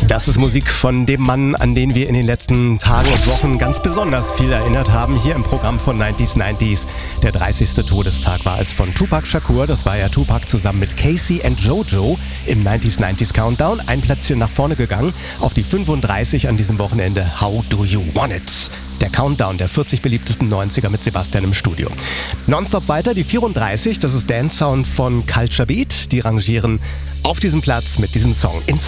Das ist Musik von dem Mann, an den wir in den letzten Tagen und Wochen ganz besonders viel erinnert haben, hier im Programm von 90s. Der 30. Todestag war es von Tupac Shakur. Das war ja Tupac zusammen mit Casey and Jojo im 90s Countdown. Ein Plätzchen nach vorne gegangen auf die 35 an diesem Wochenende. How do you want it? Der Countdown der 40 beliebtesten 90er mit Sebastian im Studio. Nonstop weiter, die 34, das ist Dance Sound von Culture Beat. Die rangieren auf diesem Platz mit diesem Song.